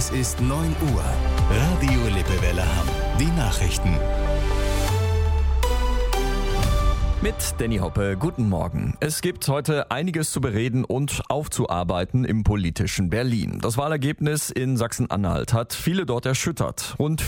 Es ist 9 Uhr. Radio Lippewelle Hamm. Die Nachrichten. Mit Danny Hoppe, guten Morgen. Es gibt heute einiges zu bereden und aufzuarbeiten im politischen Berlin. Das Wahlergebnis in Sachsen-Anhalt hat viele dort erschüttert. Rund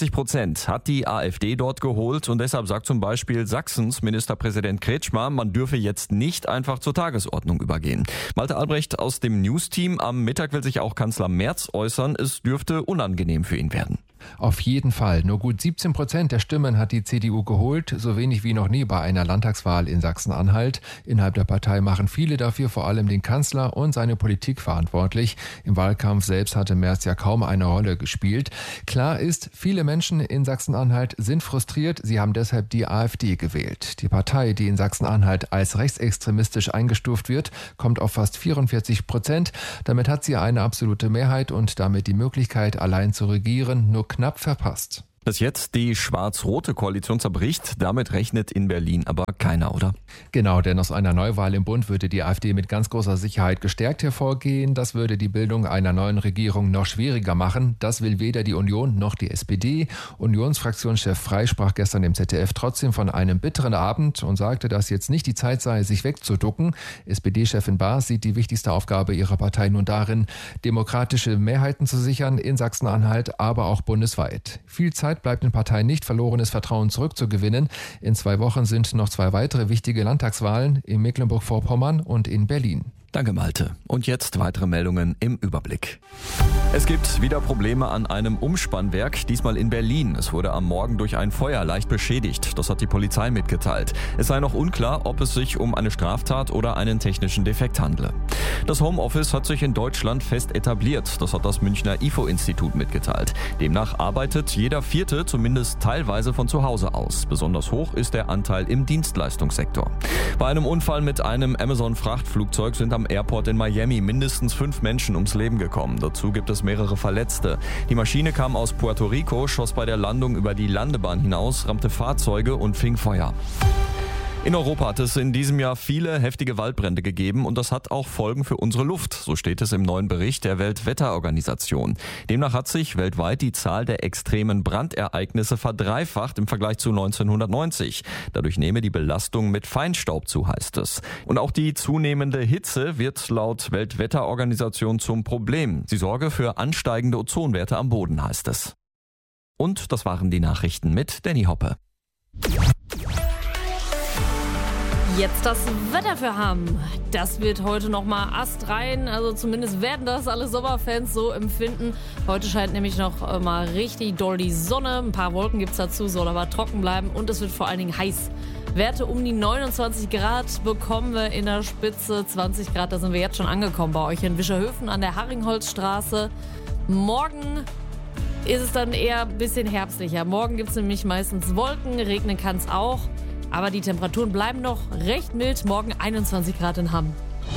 44% hat die AfD dort geholt und deshalb sagt zum Beispiel Sachsens Ministerpräsident Kretschmer, man dürfe jetzt nicht einfach zur Tagesordnung übergehen. Malte Albrecht aus dem News-Team, am Mittag will sich auch Kanzler Merz äußern, es dürfte unangenehm für ihn werden. Auf jeden Fall. Nur gut 17% der Stimmen hat die CDU geholt, so wenig wie noch nie bei einer Landtagswahl in Sachsen-Anhalt. Innerhalb der Partei machen viele dafür vor allem den Kanzler und seine Politik verantwortlich. Im Wahlkampf selbst hatte Merz ja kaum eine Rolle gespielt. Klar ist, viele Menschen in Sachsen-Anhalt sind frustriert. Sie haben deshalb die AfD gewählt. Die Partei, die in Sachsen-Anhalt als rechtsextremistisch eingestuft wird, kommt auf fast 44%. Damit hat sie eine absolute Mehrheit und damit die Möglichkeit, allein zu regieren, nur knapp verpasst. Dass jetzt die schwarz-rote Koalition zerbricht, damit rechnet in Berlin aber keiner, oder? Genau, denn aus einer Neuwahl im Bund würde die AfD mit ganz großer Sicherheit gestärkt hervorgehen. Das würde die Bildung einer neuen Regierung noch schwieriger machen. Das will weder die Union noch die SPD. Unionsfraktionschef Frey sprach gestern im ZDF trotzdem von einem bitteren Abend und sagte, dass jetzt nicht die Zeit sei, sich wegzuducken. SPD-Chefin Baas sieht die wichtigste Aufgabe ihrer Partei nun darin, demokratische Mehrheiten zu sichern in Sachsen-Anhalt, aber auch bundesweit. Viel Zeit bleibt den Parteien nicht, verlorenes Vertrauen zurückzugewinnen. In 2 Wochen sind noch 2 weitere wichtige Landtagswahlen in Mecklenburg-Vorpommern und in Berlin. Danke, Malte. Und jetzt weitere Meldungen im Überblick. Es gibt wieder Probleme an einem Umspannwerk, diesmal in Berlin. Es wurde am Morgen durch ein Feuer leicht beschädigt. Das hat die Polizei mitgeteilt. Es sei noch unklar, ob es sich um eine Straftat oder einen technischen Defekt handle. Das Homeoffice hat sich in Deutschland fest etabliert. Das hat das Münchner IFO-Institut mitgeteilt. Demnach arbeitet jeder Vierte zumindest teilweise von zu Hause aus. Besonders hoch ist der Anteil im Dienstleistungssektor. Bei einem Unfall mit einem Amazon-Frachtflugzeug sind am Airport in Miami mindestens 5 Menschen ums Leben gekommen. Dazu gibt es mehrere Verletzte. Die Maschine kam aus Puerto Rico, schoss bei der Landung über die Landebahn hinaus, rammte Fahrzeuge und fing Feuer. In Europa hat es in diesem Jahr viele heftige Waldbrände gegeben und das hat auch Folgen für unsere Luft, so steht es im neuen Bericht der Weltwetterorganisation. Demnach hat sich weltweit die Zahl der extremen Brandereignisse verdreifacht im Vergleich zu 1990. Dadurch nehme die Belastung mit Feinstaub zu, heißt es. Und auch die zunehmende Hitze wird laut Weltwetterorganisation zum Problem. Sie sorge für ansteigende Ozonwerte am Boden, heißt es. Und das waren die Nachrichten mit Danny Hoppe. Jetzt das Wetter für Hamm. Das wird heute nochmal astrein, also zumindest werden das alle Sommerfans so empfinden. Heute scheint nämlich noch mal richtig doll die Sonne, ein paar Wolken gibt es dazu, soll aber trocken bleiben und es wird vor allen Dingen heiß. Werte um die 29 Grad bekommen wir in der Spitze, 20 Grad, da sind wir jetzt schon angekommen bei euch in Wischerhöfen an der Haringholzstraße. Morgen ist es dann eher ein bisschen herbstlicher. Morgen gibt es nämlich meistens Wolken, regnen kann es auch. Aber die Temperaturen bleiben noch recht mild. Morgen 21 Grad in Hamm.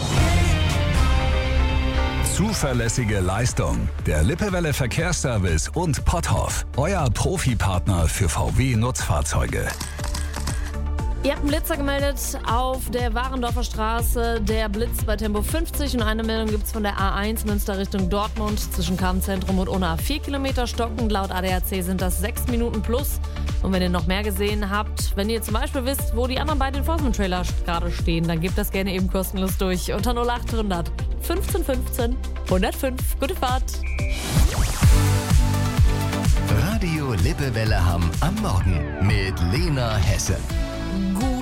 Zuverlässige Leistung. Der Lippewelle Verkehrsservice und Potthoff. Euer Profipartner für VW-Nutzfahrzeuge. Ihr habt einen Blitzer gemeldet auf der Warendorfer Straße. Der Blitz bei Tempo 50 und eine Meldung gibt es von der A1 Münster Richtung Dortmund zwischen Kammzentrum und Unna. 4 Kilometer stockend. Laut ADAC sind das 6 Minuten plus. Und wenn ihr noch mehr gesehen habt, wenn ihr zum Beispiel wisst, wo die anderen beiden Enforcement-Trailer gerade stehen, dann gebt das gerne eben kostenlos durch unter 0800 15 15 105. Gute Fahrt! Radio Lippewelle Hamm am Morgen mit Lena Hesse. Gut.